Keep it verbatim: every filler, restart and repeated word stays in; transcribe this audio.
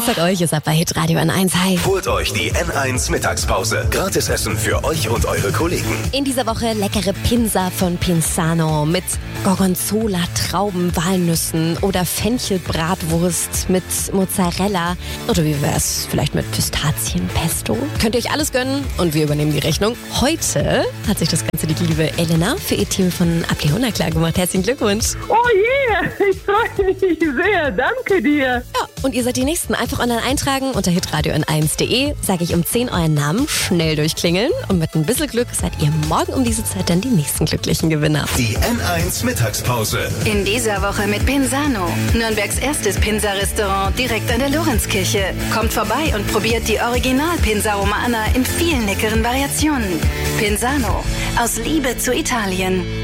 Dienstag euch ist ab bei Hitradio N eins. Hi. Holt euch die N eins Mittagspause. Gratisessen für euch und eure Kollegen. In dieser Woche leckere Pinsa von Pinzano mit Gorgonzola, Trauben, Walnüssen oder Fenchelbratwurst mit Mozzarella. Oder wie wär's vielleicht mit Pistazienpesto? Könnt ihr euch alles gönnen und wir übernehmen die Rechnung. Heute hat sich das Ganze die liebe Elena für ihr Team von Ableona klar gemacht. Herzlichen Glückwunsch. Oh yeah, ich freue mich sehr. Danke dir. Ja, und ihr seid die Nächsten. Einfach online eintragen unter hitradio n eins punkt de. Sage ich um zehn euren Namen, schnell durchklingeln. Und mit ein bisschen Glück seid ihr morgen um diese Zeit dann die nächsten glücklichen Gewinner. Die N eins Mittagspause. In dieser Woche mit Pinzano. Nürnbergs erstes Pinsa-Restaurant direkt an der Lorenzkirche. Kommt vorbei und probiert die Original-Pinsa Romana in vielen leckeren Variationen. Pinzano. Aus Liebe zu Italien.